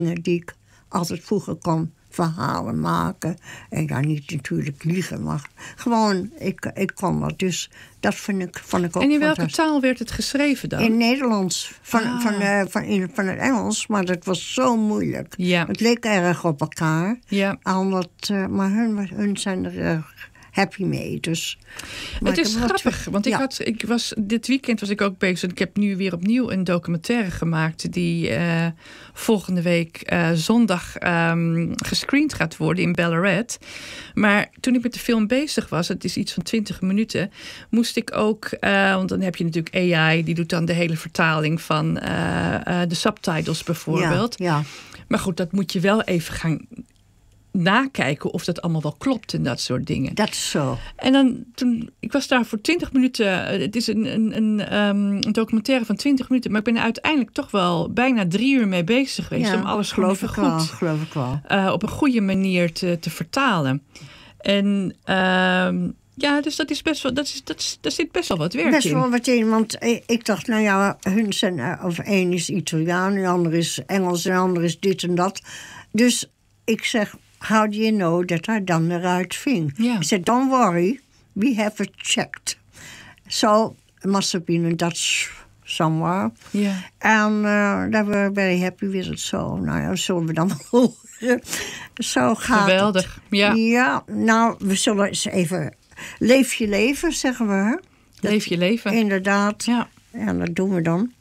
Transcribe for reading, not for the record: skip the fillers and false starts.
die ik altijd vroeger kon verhalen maken. En ja, niet natuurlijk liegen, maar gewoon, ik kon dat. Dus dat vond ik ook. En in welke taal werd het geschreven dan? In Nederlands, van het Engels, maar dat was zo moeilijk. Ja. Het leek erg op elkaar. Ja. Maar hun zijn er happy mee. Dus, het is grappig, want dit weekend was ik ook bezig. Ik heb nu weer opnieuw een documentaire gemaakt die volgende week zondag gescreend gaat worden in Ballarat. Maar toen ik met de film bezig was, het is iets van 20 minuten, moest ik ook, want dan heb je natuurlijk AI, die doet dan de hele vertaling van de subtitles bijvoorbeeld. Ja. Maar goed, dat moet je wel even gaan nakijken of dat allemaal wel klopt en dat soort dingen. Dat is zo. En dan ik was daar voor 20 minuten. Het is een documentaire van 20 minuten, maar ik ben er uiteindelijk toch wel bijna 3 uur mee bezig geweest om alles geloof ik wel. Op een goede manier te vertalen. En dus dat is best wel, daar zit best wel wat werk in. Best wel wat in, want ik dacht, nou ja, hun zijn, of één is Italiaan, de ander is Engels, de ander is dit en dat. Dus ik zeg, how do you know that I done the right thing? Yeah. He said, don't worry, we have it checked. So it must have been in Dutch somewhere. Yeah. And they were very happy with it. So, nou ja, zullen we dan wel zo gaat geweldig, het. Ja. Ja, nou, we zullen eens even... Leef je leven, zeggen we. Leef je leven. Inderdaad. Ja. En dat doen we dan.